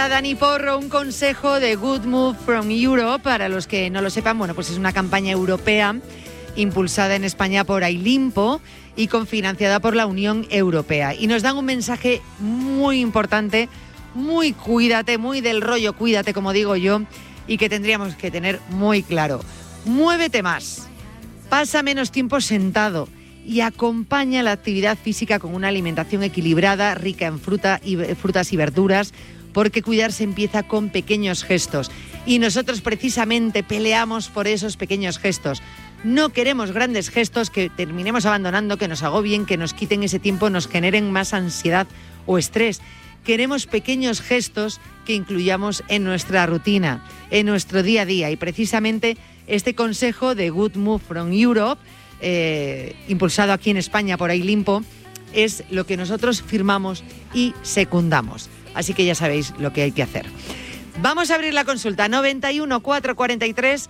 está Dani Porro, un consejo de Good Move from Europe. Para los que no lo sepan, bueno, pues es una campaña europea impulsada en España por Ailimpo y cofinanciada por la Unión Europea. Y nos dan un mensaje muy importante, muy cuídate, muy del rollo cuídate, como digo yo, y que tendríamos que tener muy claro. Muévete más, pasa menos tiempo sentado y acompaña la actividad física con una alimentación equilibrada, rica en frutas y verduras, porque cuidarse empieza con pequeños gestos. Y nosotros precisamente peleamos por esos pequeños gestos. No queremos grandes gestos que terminemos abandonando, que nos agobien, que nos quiten ese tiempo, nos generen más ansiedad o estrés. Queremos pequeños gestos que incluyamos en nuestra rutina, en nuestro día a día. Y precisamente este consejo de Good Move from Europe, impulsado aquí en España por Ailimpo, es lo que nosotros firmamos y secundamos. Así que ya sabéis lo que hay que hacer. Vamos a abrir la consulta. 91 443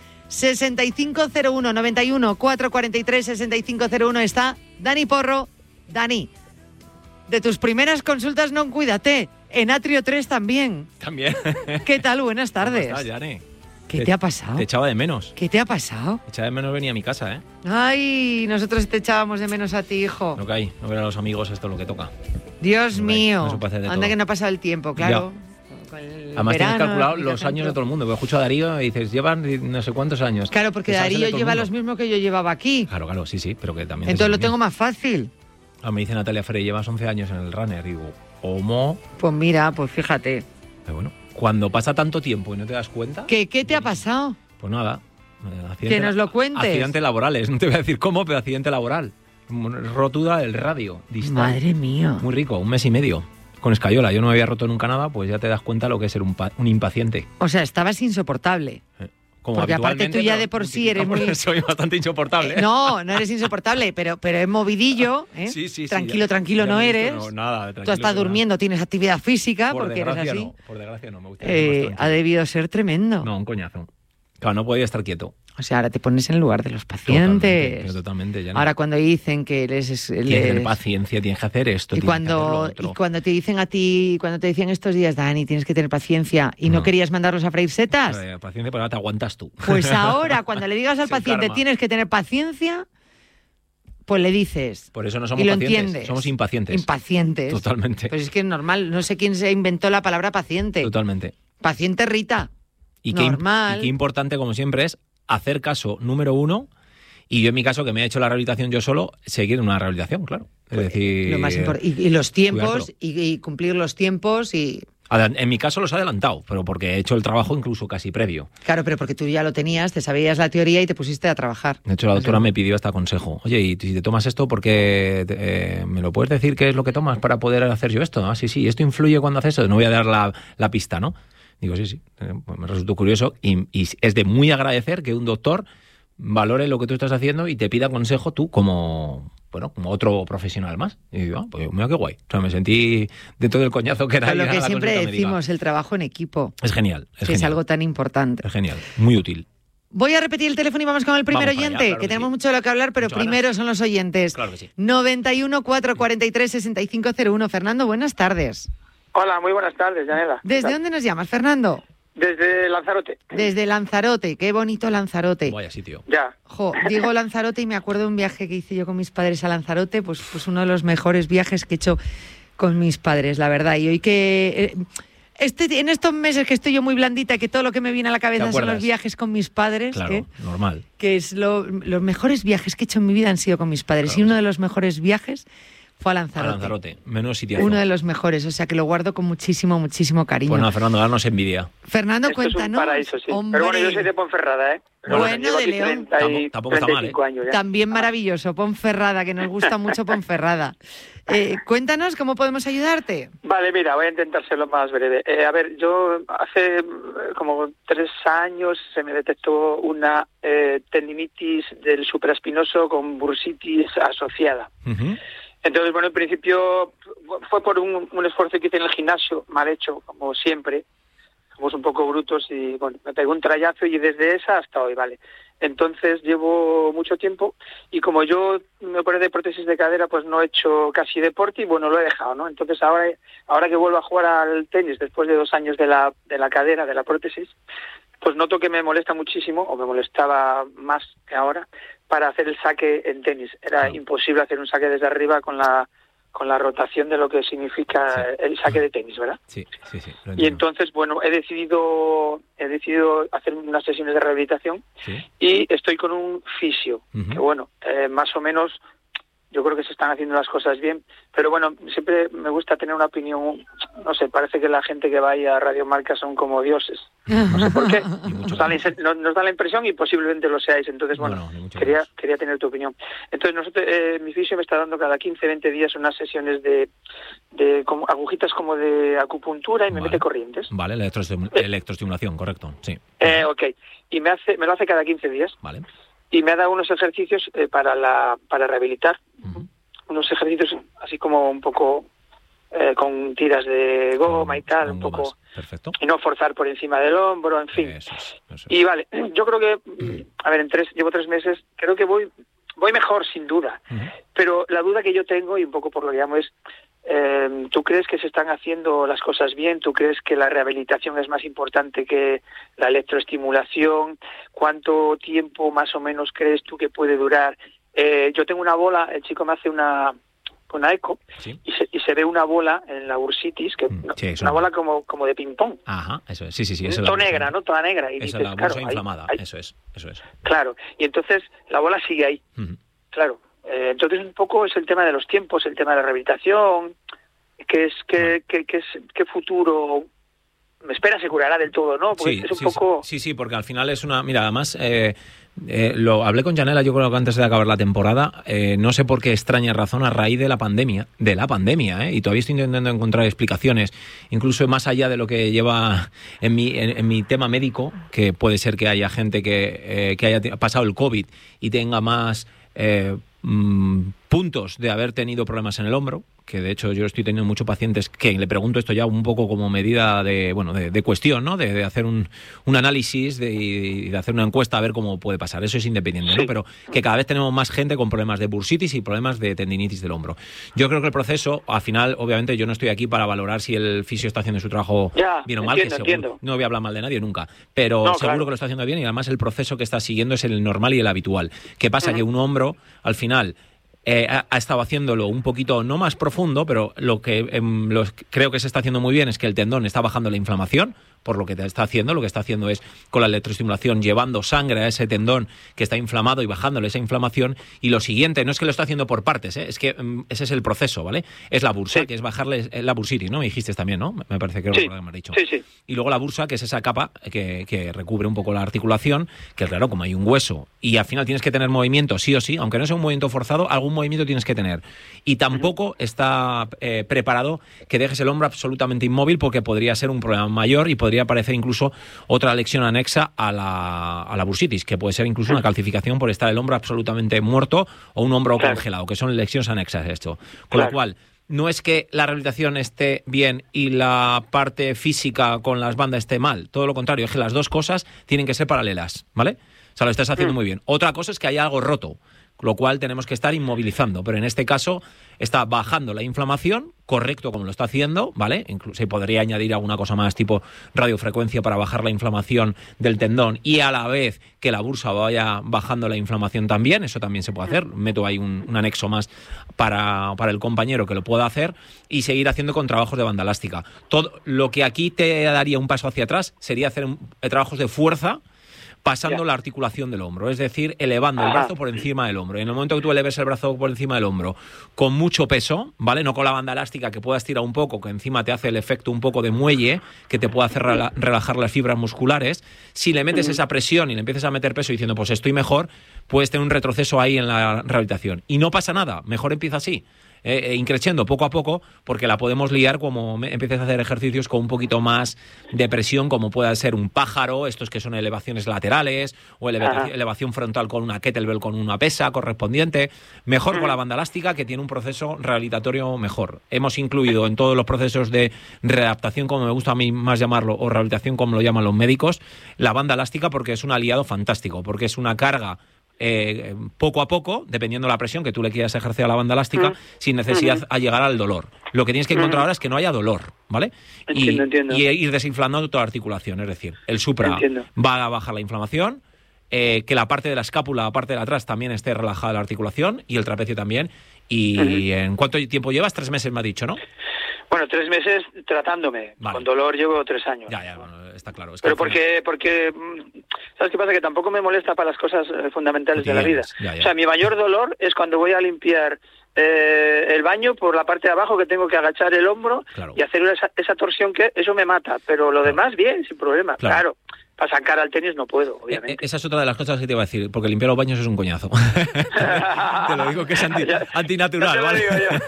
6501. 91 443 6501. Está Dani Porro. Dani, de tus primeras consultas no cuídate. En Atrio 3 también. También. ¿Qué tal? Buenas tardes. ¿Cómo estás, Dani? ¿Qué te ha pasado? Te echaba de menos. ¿Qué te ha pasado? Te echaba de menos venir a mi casa, ¿eh? Ay, nosotros te echábamos de menos a ti, hijo. Lo que hay, no ver a los amigos, esto es lo que toca. Dios mío. No Anda todo. que no ha pasado el tiempo, claro. Con el Además verano, tienes calculado los años de todo el mundo. Porque escucho a Darío y dices, llevan no sé cuántos años. Claro, porque Darío lleva los mismos que yo llevaba aquí. Claro, sí, pero que también... Entonces lo tengo más fácil. Me dice Natalia Frey, llevas 11 años en el runner. Y digo, ¿cómo? Pues mira, pues fíjate. Pero bueno, cuando pasa tanto tiempo y no te das cuenta... ¿Qué te ha pasado? Pues nada. Que nos lo cuentes. Accidentes laborales, no te voy a decir cómo, pero accidente laboral. Rotura del radio distal. Madre mía. Muy rico, 1 mes y medio. Con escayola, yo no me había roto nunca nada, pues ya te das cuenta lo que es ser un impaciente. O sea, estabas insoportable. Como porque aparte tú ya de por sí eres muy... Soy bastante insoportable. No eres insoportable, pero es movidillo, ¿eh? Sí. Tranquilo no eres. No, nada, tú estás durmiendo, tienes actividad física, por porque eres así. No, por desgracia no, me gusta. Ha debido ser tremendo. No, un coñazo. Claro, no podía estar quieto. O sea, ahora te pones en el lugar de los pacientes. Totalmente. Ya no. Ahora cuando dicen que tienes que tener paciencia, tienes que hacer esto, y cuando te dicen a ti, cuando te decían estos días, Dani, tienes que tener paciencia, y no querías mandarlos a freír setas. Paciencia, pero ahora te aguantas tú. Pues ahora, cuando le digas al paciente, tienes que tener paciencia, pues le dices. Por eso no somos y lo pacientes, entiendes. somos impacientes. Impacientes. Totalmente. Pues es que es normal, no sé quién se inventó la palabra paciente. Totalmente. Paciente Rita. Y normal. Y qué importante, como siempre, es hacer caso, número 1, y yo en mi caso, que me he hecho la rehabilitación yo solo, seguir una rehabilitación, claro. Es decir... Lo más y los tiempos, y cumplir los tiempos, y... En mi caso los he adelantado, pero porque he hecho el trabajo incluso casi previo. Claro, pero porque tú ya lo tenías, te sabías la teoría y te pusiste a trabajar. De hecho, la doctora me pidió este consejo. Oye, y si te tomas esto, porque ¿me lo puedes decir qué es lo que tomas para poder hacer yo esto? Ah, sí, esto influye cuando haces eso. No voy a dar la pista, ¿no? Digo, sí. Pues me resultó curioso y es de muy agradecer que un doctor valore lo que tú estás haciendo y te pida consejo tú como otro profesional más. Y digo, pues mira qué guay. O sea, me sentí dentro del coñazo que era. Lo que siempre decimos, el trabajo en equipo. Es genial. Es algo tan importante. Es genial, muy útil. Voy a repetir el teléfono y vamos con el primer oyente, allá, claro que tenemos mucho de lo que hablar, pero primero son los oyentes. Claro que sí. 91 443 6501. Fernando, buenas tardes. Hola, muy buenas tardes, Yanela. ¿Desde dónde nos llamas, Fernando? Desde Lanzarote. Desde Lanzarote, qué bonito Lanzarote. Vaya sitio. Ya. Digo Lanzarote y me acuerdo de un viaje que hice yo con mis padres a Lanzarote, pues uno de los mejores viajes que he hecho con mis padres, la verdad. Y hoy que... en estos meses que estoy yo muy blandita, que todo lo que me viene a la cabeza son los viajes con mis padres. Claro, normal. Que los mejores viajes que he hecho en mi vida han sido con mis padres. Claro. Y uno de los mejores viajes fue a Lanzarote. A Lanzarote, menos sitiazo. Uno de los mejores, o sea que lo guardo con muchísimo cariño. Bueno, Fernando, darnos envidia. Fernando, esto cuéntanos. Es un paraíso, sí. Hombre. Pero bueno, yo soy de Ponferrada, ¿eh? Bueno, de León. Tampoco está mal, ¿eh? Años ya. También maravilloso, Ponferrada, que nos gusta mucho Ponferrada. Cuéntanos, ¿cómo podemos ayudarte? Vale, mira, voy a intentar ser lo más breve. A ver, yo hace como 3 años se me detectó una tendinitis del supraespinoso con bursitis asociada. Uh-huh. Entonces, bueno, en principio fue por un esfuerzo que hice en el gimnasio, mal hecho, como siempre. somos un poco brutos y bueno, me pegó un trayazo y desde esa hasta hoy, ¿vale? Entonces llevo mucho tiempo y como yo me operé de prótesis de cadera, pues no he hecho casi deporte y bueno, lo he dejado, ¿no? Entonces ahora que vuelvo a jugar al tenis después de 2 años de la cadera, de la prótesis, pues noto que me molesta muchísimo, o me molestaba más que ahora, para hacer el saque en tenis. Era imposible hacer un saque desde arriba con la rotación de lo que significa el saque de tenis, ¿verdad? Sí. Y entonces, bueno, he decidido hacer unas sesiones de rehabilitación y estoy con un fisio, que bueno, más o menos yo creo que se están haciendo las cosas bien, pero bueno, siempre me gusta tener una opinión, no sé, parece que la gente que va ahí a Radio Marca son como dioses, no sé por qué, nos da la impresión y posiblemente lo seáis, entonces bueno, quería tener tu opinión. Entonces nosotros, mi fisio me está dando cada 15-20 días unas sesiones de como agujitas como de acupuntura y me mete corrientes. Vale, electroestimulación, correcto, sí. Ok, y me lo hace cada 15 días. Vale. Y me ha dado unos ejercicios para rehabilitar, unos ejercicios así como un poco con tiras de goma y tal, un poco, y no forzar por encima del hombro, en fin. Eso es. Y vale, yo creo que, a ver, llevo 3 meses, creo que voy mejor sin duda, pero la duda que yo tengo, y un poco por lo que llamo es, ¿tú crees que se están haciendo las cosas bien? ¿Tú crees que la rehabilitación es más importante que la electroestimulación? ¿Cuánto tiempo más o menos crees tú que puede durar? Yo tengo una bola, el chico me hace una eco y se ve una bola en la bursitis, que una bola como de ping-pong. Ajá, eso es, sí. Toda negra, ¿no? Toda negra. Y esa dices, es la bursa claro, inflamada, eso es. Claro, y entonces la bola sigue ahí, claro. Entonces un poco es el tema de los tiempos, el tema de la rehabilitación, qué futuro me espera, se curará del todo, ¿no? Porque es un poco... Sí, porque al final es una... Mira, además, lo hablé con Janela, yo creo que antes de acabar la temporada, no sé por qué extraña razón, a raíz de la pandemia, y todavía estoy intentando encontrar explicaciones, incluso más allá de lo que lleva en mi tema médico, que puede ser que haya gente que haya pasado el COVID y tenga más... puntos de haber tenido problemas en el hombro, que de hecho yo estoy teniendo muchos pacientes que le pregunto esto ya un poco como medida de cuestión, ¿no? De hacer un análisis y de hacer una encuesta a ver cómo puede pasar. Eso es independiente, ¿no? Pero que cada vez tenemos más gente con problemas de bursitis y problemas de tendinitis del hombro. Yo creo que el proceso, al final, obviamente yo no estoy aquí para valorar si el fisio está haciendo su trabajo bien o mal, entiendo. No voy a hablar mal de nadie nunca, pero seguro que lo está haciendo bien y además el proceso que está siguiendo es el normal y el habitual. ¿Qué pasa? Que un hombro, al final... ha estado haciéndolo un poquito, no más profundo, pero lo que creo que se está haciendo muy bien es que el tendón está bajando la inflamación, por lo que está haciendo. Lo que está haciendo es, con la electroestimulación, llevando sangre a ese tendón que está inflamado y bajándole esa inflamación. Y lo siguiente, no es que lo está haciendo por partes, es que ese es el proceso, ¿vale? Es la bursa, que es bajarle la bursitis, ¿no? Me dijiste también, ¿no? Me parece que lo me has dicho. Sí. Y luego la bursa, que es esa capa que recubre un poco la articulación, que claro, como hay un hueso y al final tienes que tener movimiento sí o sí, aunque no sea un movimiento forzado, algún movimiento tienes que tener. Y tampoco está preparado que dejes el hombro absolutamente inmóvil, porque podría ser un problema mayor y podría aparecer incluso otra lesión anexa a la bursitis, que puede ser incluso una calcificación por estar el hombro absolutamente muerto o un hombro congelado, que son lesiones anexas a esto. Con lo cual, no es que la rehabilitación esté bien y la parte física con las bandas esté mal, todo lo contrario, es que las dos cosas tienen que ser paralelas, ¿vale? O sea, lo estás haciendo muy bien. Otra cosa es que haya algo roto, lo cual tenemos que estar inmovilizando, pero en este caso está bajando la inflamación, correcto como lo está haciendo, ¿vale? Incluso se podría añadir alguna cosa más tipo radiofrecuencia para bajar la inflamación del tendón y a la vez que la bursa vaya bajando la inflamación también, eso también se puede hacer. Meto ahí un anexo más para el compañero que lo pueda hacer y seguir haciendo con trabajos de banda elástica. Todo lo que aquí te daría un paso hacia atrás sería hacer trabajos de fuerza, pasando la articulación del hombro, es decir, elevando el brazo por encima del hombro. Y en el momento que tú eleves el brazo por encima del hombro con mucho peso, ¿vale? No con la banda elástica que puedas tirar un poco, que encima te hace el efecto un poco de muelle, que te puede hacer relajar las fibras musculares. Si le metes esa presión y le empiezas a meter peso diciendo, pues estoy mejor, puedes tener un retroceso ahí en la rehabilitación. Y no pasa nada, mejor empieza así. increciendo poco a poco, porque la podemos liar como empieces a hacer ejercicios con un poquito más de presión, como pueda ser un pájaro, estos que son elevaciones laterales, o elevación frontal con una kettlebell, con una pesa correspondiente. Mejor con la banda elástica, que tiene un proceso rehabilitatorio mejor. Hemos incluido en todos los procesos de readaptación, como me gusta a mí más llamarlo, o rehabilitación, como lo llaman los médicos, la banda elástica, porque es un aliado fantástico, porque es una carga poco a poco, dependiendo de la presión que tú le quieras ejercer a la banda elástica, sin necesidad a llegar al dolor. Lo que tienes que encontrar ahora es que no haya dolor, ¿vale? Entiendo. Y ir desinflando toda la articulación, es decir, el supra va a bajar la inflamación, que la parte de la escápula, la parte de atrás también esté relajada la articulación, y el trapecio también. ¿Y en cuánto tiempo llevas? 3 meses me ha dicho, ¿no? Bueno, 3 meses tratándome. Vale. Con dolor llevo 3 años. Ya, bueno, está claro. Es que pero porque ¿sabes qué pasa? Que tampoco me molesta para las cosas fundamentales de la vida. Ya. O sea, mi mayor dolor es cuando voy a limpiar el baño por la parte de abajo, que tengo que agachar el hombro y hacer esa torsión, que eso me mata. Pero lo demás, bien, sin problema. Claro. Para sacar al tenis no puedo, obviamente. Esa es otra de las cosas que te iba a decir, porque limpiar los baños es un coñazo. Te lo digo que es antinatural, ¿vale?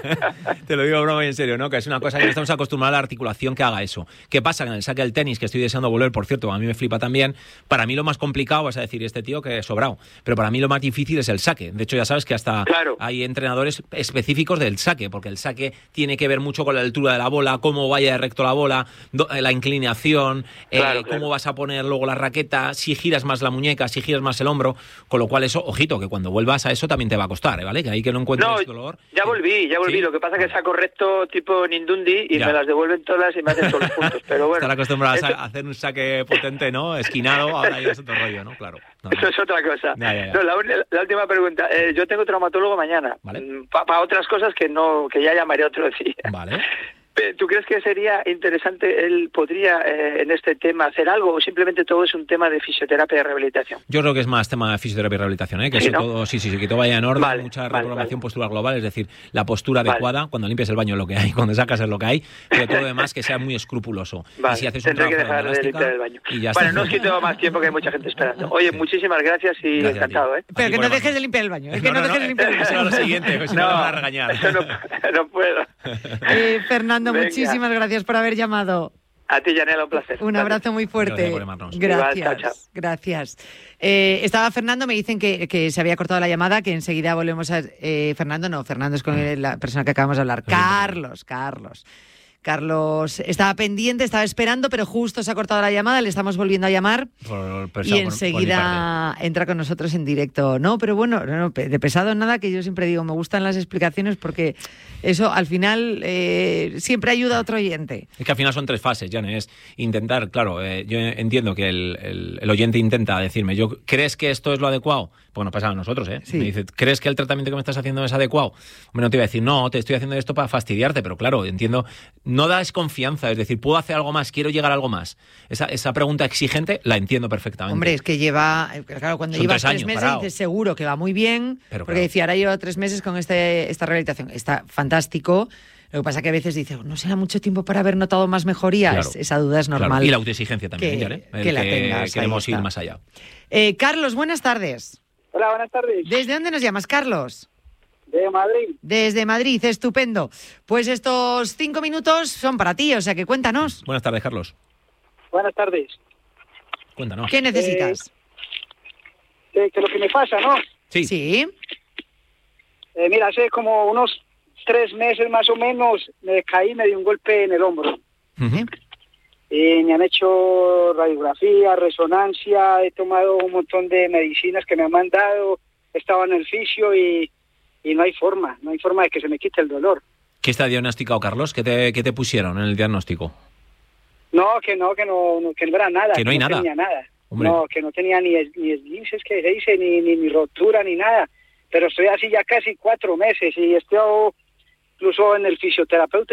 Te lo digo broma y en serio, ¿no? Que es una cosa que no estamos acostumbrados a la articulación que haga eso. ¿Qué pasa? Que en el saque del tenis, que estoy deseando volver, por cierto, a mí me flipa también, para mí lo más complicado, vas a decir, este tío que es sobrado, pero para mí lo más difícil es el saque. De hecho, ya sabes que hasta hay entrenadores específicos del saque, porque el saque tiene que ver mucho con la altura de la bola, cómo vaya de recto la bola, la inclinación, cómo vas a ponerlo la raqueta, si giras más la muñeca, si giras más el hombro, con lo cual eso, ojito, que cuando vuelvas a eso también te va a costar, ¿vale? Que ahí que no encuentres dolor. Ya volví, ¿sí? Lo que pasa es que saco recto tipo Nindundi y me las devuelven todas y me hacen todos los puntos, pero bueno. Estar acostumbrados a hacer un saque potente, ¿no? Esquinado, ahora ya es otro rollo, ¿no? Claro. Eso es otra cosa. Ya. No, la última pregunta. Yo tengo traumatólogo mañana. ¿Vale? Para otras cosas que ya llamaré otro día. Vale. ¿Tú crees que sería interesante, él podría en este tema hacer algo, o simplemente todo es un tema de fisioterapia y rehabilitación? Yo creo que es más tema de fisioterapia y rehabilitación, que sí, eso ¿no? todo, sí, que todo vaya en orden, mucha reprogramación postural global, es decir, la postura adecuada, cuando limpias el baño es lo que hay, cuando sacas es lo que hay, pero todo lo demás que sea muy escrupuloso. Vale. Y si haces un Tendré trabajo que dejar de limpiar el baño. Y ya bueno, está. no os quito más tiempo, que hay mucha gente esperando. Oye, muchísimas gracias y gracias, encantado, Pero que no dejes de limpiar el baño, que no dejes de limpiar el baño. Eso es lo siguiente, pues si no me van a regañar. Eso no puedo. Fernando, Venga. Muchísimas gracias por haber llamado. A ti, Yanela, un placer. Un abrazo muy fuerte. Gracias por chao. Gracias. Estaba Fernando, me dicen que se había cortado la llamada, que enseguida volvemos a... Fernando es con la persona que acabamos de hablar. Carlos estaba pendiente, estaba esperando, pero justo se ha cortado la llamada, le estamos volviendo a llamar y enseguida entra con nosotros en directo. No, pero bueno, de pesado nada, que yo siempre digo, me gustan las explicaciones porque eso al final siempre ayuda a otro oyente. Es que al final son 3 fases, Jane, es intentar, claro, yo entiendo que el oyente intenta decirme, ¿crees que esto es lo adecuado? Pues nos pasa a nosotros, ¿eh? Sí. Me dice, ¿crees que el tratamiento que me estás haciendo es adecuado? Hombre, no te iba a decir, no, te estoy haciendo esto para fastidiarte, pero claro, entiendo, no das confianza, es decir, ¿puedo hacer algo más? ¿Quiero llegar a algo más? Esa pregunta exigente la entiendo perfectamente. Hombre, es que claro, cuando son llevas 3 3 meses parado. dices seguro que va muy bien, Pero porque claro. decía, ahora llevo 3 meses con esta rehabilitación, está fantástico. Lo que pasa que a veces dices, ¿no será mucho tiempo para haber notado más mejoría? Claro. Esa duda es normal. Claro. Y la autoexigencia también, que la tengas. Queremos ir más allá. Carlos, buenas tardes. Hola, buenas tardes. ¿Desde dónde nos llamas, Carlos? De Madrid. Desde Madrid, estupendo. Pues estos 5 minutos son para ti, o sea que cuéntanos. Buenas tardes, Carlos. Buenas tardes. Cuéntanos. ¿Qué necesitas? Que lo que me pasa, ¿no? Sí. Mira, hace como unos 3 meses más o menos me caí, me di un golpe en el hombro. Uh-huh. Me han hecho radiografía, resonancia, he tomado un montón de medicinas que me han mandado, estaba en el fisio y no hay forma de que se me quite el dolor. ¿Qué está diagnosticado, Carlos? ¿Qué te pusieron en el diagnóstico? Que no era nada. Que no hay nada. Tenía nada. Hombre. No, que no tenía ni esguinces, que se dice, ni rotura, ni nada. Pero estoy así ya casi 4 meses y estoy incluso en el fisioterapeuta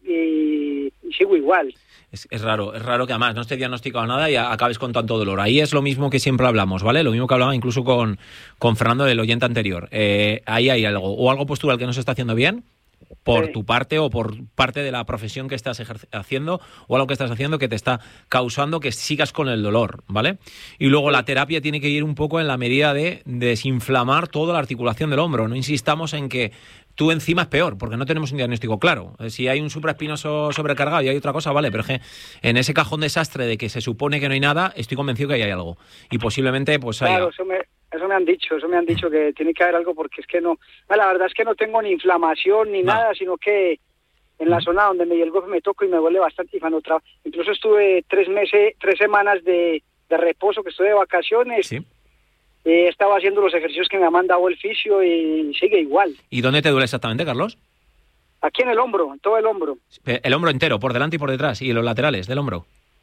y sigo igual. Es raro que además no esté diagnosticado nada y acabes con tanto dolor. Ahí es lo mismo que siempre hablamos, ¿vale? Lo mismo que hablaba incluso con Fernando, del oyente anterior. Ahí hay algo, o algo postural que no se está haciendo bien, por tu parte o por parte de la profesión que estás haciendo, o algo que estás haciendo que te está causando que sigas con el dolor, ¿vale? Y luego la terapia tiene que ir un poco en la medida de desinflamar toda la articulación del hombro. No insistamos en que tú encima es peor, porque no tenemos un diagnóstico claro. Si hay un supraespinoso sobrecargado y hay otra cosa, vale, pero es que en ese cajón desastre de que se supone que no hay nada, estoy convencido que ahí hay algo. Y posiblemente pues haya... Claro, eso me han dicho que tiene que haber algo, porque es que no, la verdad es que no tengo ni inflamación ni nada, sino que en la zona donde me dio el golpe me toco y me duele bastante, y incluso estuve 3 semanas de reposo, que estuve de vacaciones. Sí. Estaba haciendo los ejercicios que me ha mandado el fisio y sigue igual. ¿Y dónde te duele exactamente, Carlos? Aquí en el hombro, en todo el hombro. El hombro entero, por delante y por detrás, y en los laterales del hombro.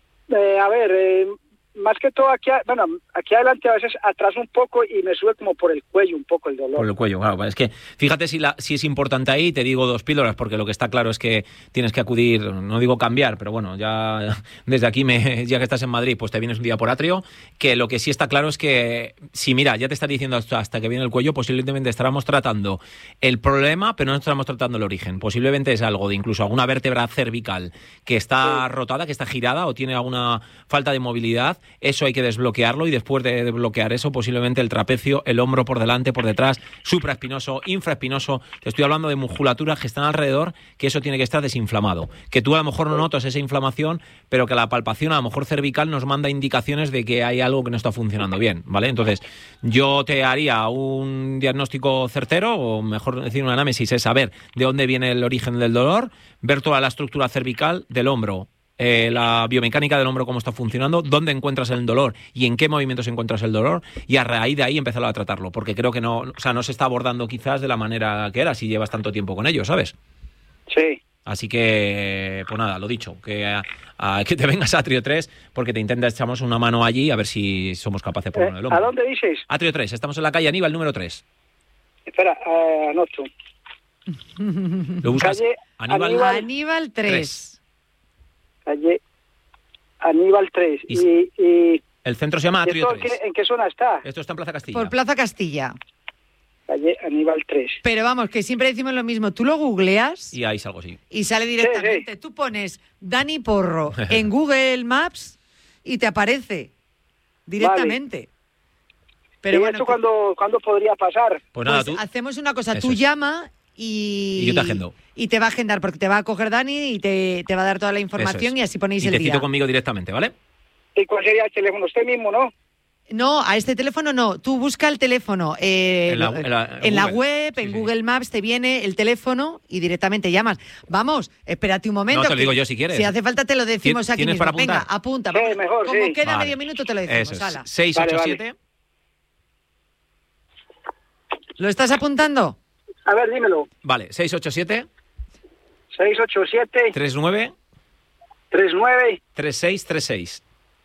Más que todo aquí adelante, a veces atrás un poco, y me sube como por el cuello un poco el dolor. Por el cuello, claro. Es que fíjate si es importante ahí, te digo 2 píldoras, porque lo que está claro es que tienes que acudir, no digo cambiar, pero bueno, ya desde aquí, ya que estás en Madrid, pues te vienes un día por Atrio, que lo que sí está claro es que, si mira, ya te está diciendo hasta que viene el cuello, posiblemente estaremos tratando el problema, pero no estaremos tratando el origen. Posiblemente es algo de incluso alguna vértebra cervical que está rotada, que está girada o tiene alguna falta de movilidad. Eso hay que desbloquearlo, y después de desbloquear eso, posiblemente el trapecio, el hombro por delante, por detrás, supraespinoso, infraespinoso. Te estoy hablando de musculaturas que están alrededor, que eso tiene que estar desinflamado. Que tú a lo mejor no notas esa inflamación, pero que la palpación a lo mejor cervical nos manda indicaciones de que hay algo que no está funcionando bien, ¿vale? Entonces, yo te haría un diagnóstico certero, o mejor decir un análisis, es saber de dónde viene el origen del dolor, ver toda la estructura cervical del hombro, la biomecánica del hombro, cómo está funcionando, dónde encuentras el dolor y en qué movimientos encuentras el dolor, y a raíz de ahí empezar a tratarlo, porque creo que no se está abordando quizás de la manera que era, si llevas tanto tiempo con ello, ¿sabes? Sí. Así que, pues nada, lo dicho, que te vengas a Atrio 3, porque te echamos una mano allí a ver si somos capaces por uno del hombro. ¿A dónde dices? Atrio 3, estamos en la calle Aníbal número 3. Espera, anoto. Lo buscas. Calle Aníbal 3. Calle Aníbal 3. Y el centro se llama Atrio 3. ¿En qué zona está? Esto está en Plaza Castilla. Por Plaza Castilla. Calle Aníbal 3. Pero vamos, que siempre decimos lo mismo. Tú lo googleas y ahí salgo, sí. Y sale directamente. Sí. Tú pones Dani Porro en Google Maps y te aparece directamente. Vale. Pero ¿Y bueno, esto cuándo podría pasar? Pues nada, hacemos una cosa. Tú llama y yo te agendo. Y te va a agendar, porque te va a coger Dani y te va a dar toda la información, y así ponéis el día. Y te cito conmigo directamente, ¿vale? ¿Y cuál sería el teléfono? Usted mismo, ¿no? No, a este teléfono no. Tú busca el teléfono en la web, en Google Maps te viene el teléfono y directamente llamas. Vamos, espérate un momento. No, te lo digo yo si quieres. Si hace falta te lo decimos aquí mismo. Para apuntar? Venga, apunta. Sí, mejor, como sí. queda medio minuto te lo decimos. Eso es. 687. Vale. ¿Lo estás apuntando? A ver, dímelo. Vale, 687. 687. 39. 39. 3636.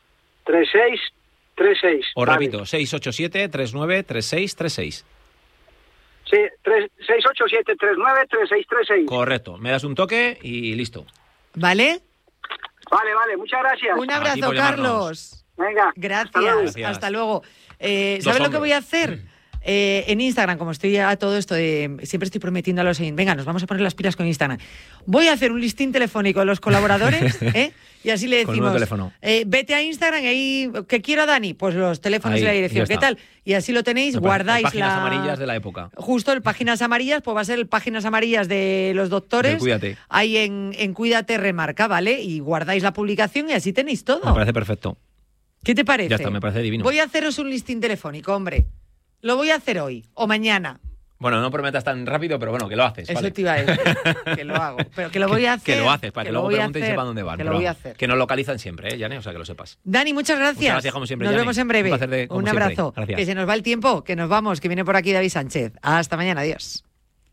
3636. Os repito, 687 39 3636. Sí, 687 39 3636. Correcto. Me das un toque y listo. ¿Vale? Vale, muchas gracias. Un abrazo, Carlos. Venga. Gracias. Hasta luego. ¿Sabes lo que voy a hacer? En Instagram, como estoy a todo esto, siempre estoy prometiendo a los oyentes, venga, nos vamos a poner las pilas con Instagram. Voy a hacer un listín telefónico de los colaboradores, y así le decimos, vete a Instagram, ahí, ¿qué quiero, Dani? Pues los teléfonos y la dirección, ¿qué tal? Y así lo tenéis, guardáis páginas amarillas de la época. Justo el páginas amarillas, pues va a ser el páginas amarillas de los doctores. Cuídate. Ahí en Cuídate Remarca, ¿vale? Y guardáis la publicación y así tenéis todo. Me parece perfecto. ¿Qué te parece? Ya está, me parece divino. Voy a haceros un listín telefónico, hombre. Lo voy a hacer hoy o mañana. Bueno, no prometas tan rápido, pero bueno, que lo haces. Eso vale. te iba a decir, que lo hago. Pero que lo voy a hacer. Que lo haces, para que luego pregunten y sepan dónde van. Que lo voy a hacer. Que nos localizan siempre, Yane, o sea, que lo sepas. Dani, muchas gracias. Muchas gracias, como siempre, Nos Yane. vemos en breve. Un abrazo. Gracias. Que se nos va el tiempo, que nos vamos, que viene por aquí David Sánchez. Hasta mañana, adiós.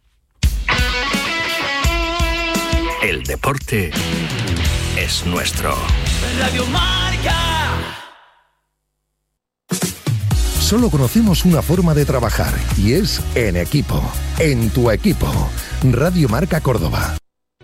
El deporte es nuestro. Radio Marca. Solo conocemos una forma de trabajar y es en equipo, en tu equipo. Radio Marca Córdoba.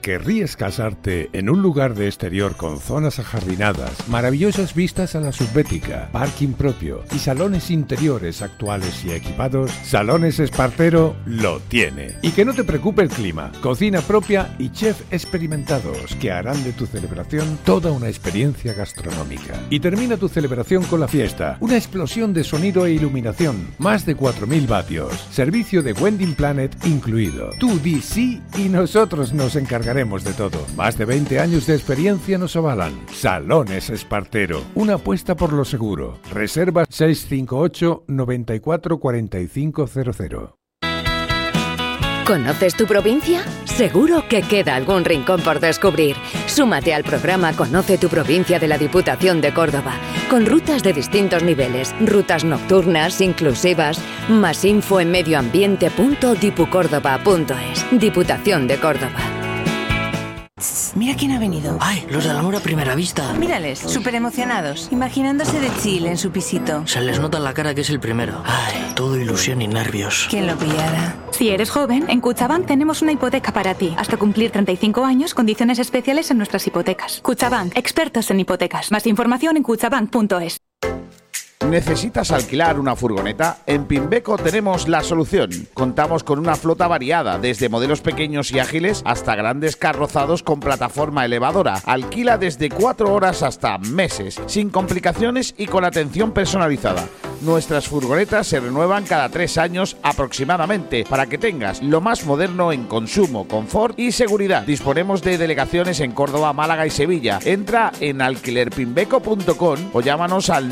¿Querrías casarte en un lugar de exterior con zonas ajardinadas, maravillosas vistas a la subbética, parking propio y salones interiores actuales y equipados? Salones Espartero lo tiene. Y que no te preocupe el clima, cocina propia y chef experimentados que harán de tu celebración toda una experiencia gastronómica. Y termina tu celebración con la fiesta, una explosión de sonido e iluminación, más de 4.000 vatios, servicio de Wedding Planet incluido. Tú di sí y nosotros nos encargaremos de todo. Más de 20 años de experiencia nos avalan. Salones Espartero, una apuesta por lo seguro. Reserva 658 94 4500. ¿Conoces tu provincia? Seguro que queda algún rincón por descubrir. Súmate al programa Conoce tu provincia de la Diputación de Córdoba, con rutas de distintos niveles, rutas nocturnas, inclusivas. Más info en medioambiente.dipucórdoba.es. Diputación de Córdoba. Mira quién ha venido. ¡Ay! Los del amor a primera vista. Mírales, súper emocionados, imaginándose de chill en su pisito. Se les nota en la cara que es el primero. ¡Ay! Todo ilusión y nervios. ¿Quién lo pillara? Si eres joven, en Kutxabank tenemos una hipoteca para ti. Hasta cumplir 35 años, condiciones especiales en nuestras hipotecas. Kutxabank, expertos en hipotecas. Más información en kutxabank.es. ¿Necesitas alquilar una furgoneta? En Pimbeco tenemos la solución. Contamos con una flota variada, desde modelos pequeños y ágiles hasta grandes carrozados con plataforma elevadora. Alquila desde 4 horas hasta meses, sin complicaciones y con atención personalizada. Nuestras furgonetas se renuevan cada 3 años aproximadamente, para que tengas lo más moderno en consumo, confort y seguridad. Disponemos de delegaciones en Córdoba, Málaga y Sevilla. Entra en alquilerpimbeco.com o llámanos al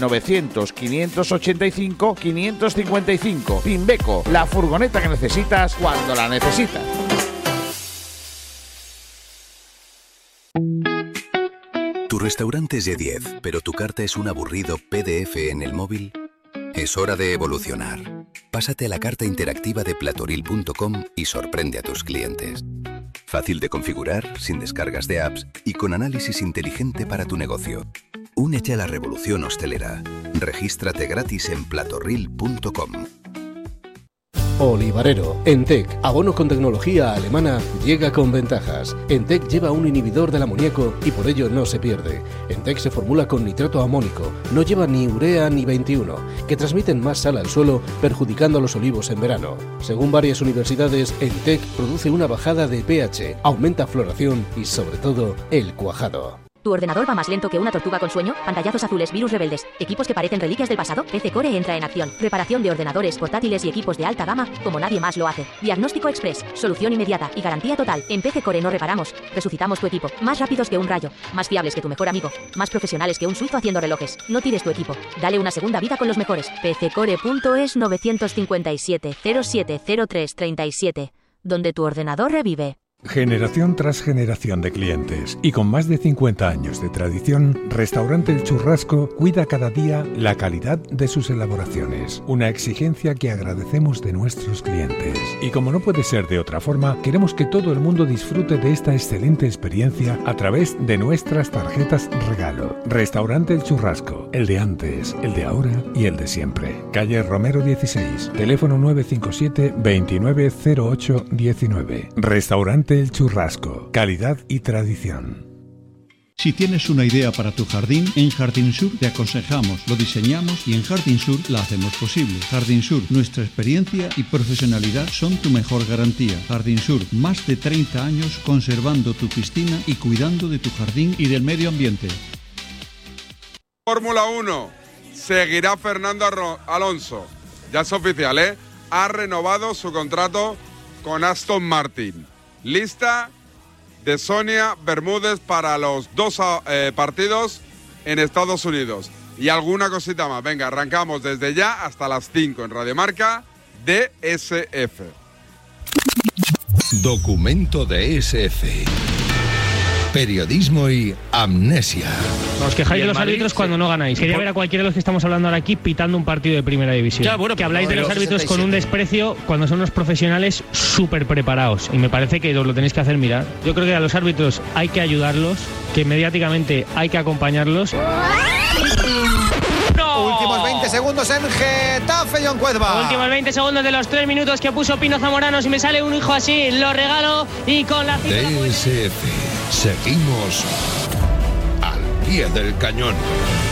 900-585-555. Pimbeco, la furgoneta que necesitas cuando la necesitas. Tu restaurante es de 10, pero tu carta es un aburrido PDF en el móvil. Es hora de evolucionar. Pásate a la carta interactiva de platoril.com y sorprende a tus clientes. Fácil de configurar, sin descargas de apps y con análisis inteligente para tu negocio. Únete a la revolución hostelera. Regístrate gratis en platoril.com. Olivarero, Entec, abono con tecnología alemana, llega con ventajas. Entec lleva un inhibidor del amoníaco y por ello no se pierde. Entec se formula con nitrato amónico, no lleva ni urea ni 21, que transmiten más sal al suelo, perjudicando a los olivos en verano. Según varias universidades, Entec produce una bajada de pH, aumenta floración y sobre todo el cuajado. ¿Tu ordenador va más lento que una tortuga con sueño? Pantallazos azules, virus rebeldes, equipos que parecen reliquias del pasado. PC Core entra en acción. Reparación de ordenadores, portátiles y equipos de alta gama como nadie más lo hace. Diagnóstico express, solución inmediata y garantía total. En PC Core no reparamos, resucitamos tu equipo. Más rápidos que un rayo, más fiables que tu mejor amigo, más profesionales que un suizo haciendo relojes. No tires tu equipo, dale una segunda vida con los mejores. PCcore.es 957 0703 37, donde tu ordenador revive. Generación tras generación de clientes y con más de 50 años de tradición, Restaurante El Churrasco cuida cada día la calidad de sus elaboraciones, una exigencia que agradecemos de nuestros clientes. Y como no puede ser de otra forma, queremos que todo el mundo disfrute de esta excelente experiencia a través de nuestras tarjetas regalo. Restaurante El Churrasco, el de antes, el de ahora y el de siempre. Calle Romero 16, teléfono 957 2908 19. Restaurante El Churrasco, calidad y tradición. Si tienes una idea para tu jardín, en Jardín Sur te aconsejamos, lo diseñamos y en Jardín Sur la hacemos posible. Jardín Sur, nuestra experiencia y profesionalidad son tu mejor garantía. Jardín Sur, más de 30 años conservando tu piscina y cuidando de tu jardín y del medio ambiente. Fórmula 1, seguirá Fernando Alonso. Ya es oficial, ¿eh? Ha renovado su contrato con Aston Martin. Lista de Sonia Bermúdez para los 2 partidos en Estados Unidos. Y alguna cosita más. Venga, arrancamos desde ya hasta las 5 en Radio Marca, DSF. Documento DSF. Periodismo y amnesia. Os quejáis de los árbitros cuando no ganáis. Quería ver a cualquiera de los que estamos hablando ahora aquí pitando un partido de primera división. Ya, bueno, que habláis de los árbitros con un desprecio cuando son unos profesionales súper preparados. Y me parece que os lo tenéis que hacer mirar. Yo creo que a los árbitros hay que ayudarlos, que mediáticamente hay que acompañarlos. ¡No! Últimos 20 segundos en Getafe, John Cuezba. Últimos 20 segundos de los 3 minutos que puso Pino Zamorano. Si me sale un hijo así, lo regalo y con la cita. TSF, seguimos al pie del cañón.